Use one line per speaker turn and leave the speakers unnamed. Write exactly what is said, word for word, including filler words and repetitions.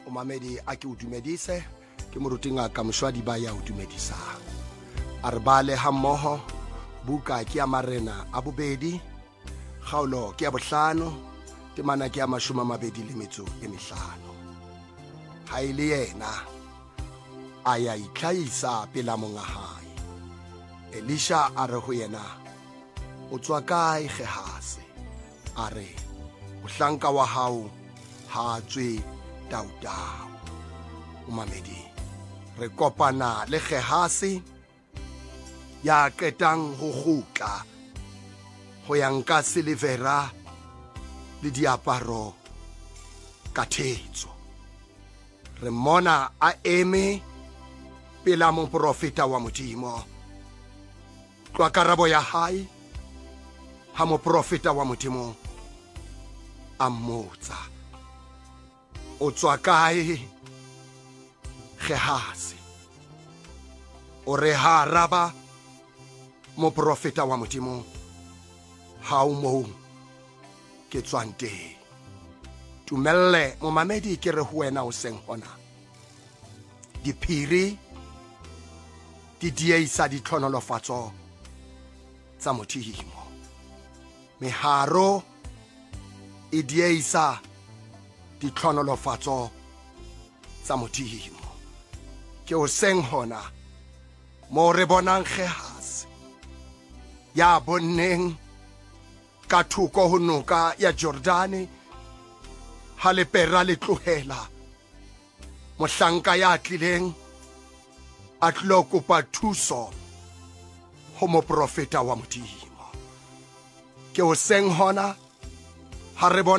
o mamedi a ke o dumedise ke morutinga ka moshwadi ba ya o dumedisa a re bale ha mmoho buka ke ya marena a bobedi kgaolo ke ya bohlano temana ke ya mashome a mabedi le metso e mehlano ha ile yena a ya itlhaisa pela monga hae Elisha a re ho yena o tswa kae Gehase a re mohlanka wa hao ha tswe tautau o mamedi re kopana le Gehase ya qetang ho kgutla ho ya nka silivera le diaparo ka thetso re mona a eme pela moprofeta wa Modimo tloa karabo ya hae ha moprofeta wa Modimo a mmotsa o tswa kae Gehase o re ha araba moprofeta wa Modimo ha o moo ke tswang teng tumelle momamedi ke re ho wena o seng hona diphiri di diehisa ditlhonolofatso tsa Modimo meharo e diehisa ditlhonolofatso tsa Modimo ke o seng hona mo re bonang Gehase ya bonneng ka thoko ho noka ya Jordane ha lepera le tlohela mohlanka ya tlileng a tlo kopa thuso ho moprofeta wa Modimo ke o seng hona ha re bona